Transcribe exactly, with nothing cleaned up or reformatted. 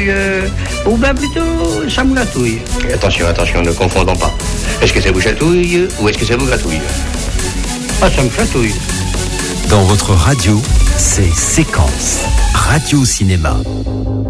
chatouille, euh, ou bien plutôt ça me gratouille. Attention, attention, ne confondons pas. Est-ce que ça vous chatouille ou est-ce que ça vous gratouille? Ah, ça me chatouille. Dans votre radio, c'est Séquence Radio Cinéma.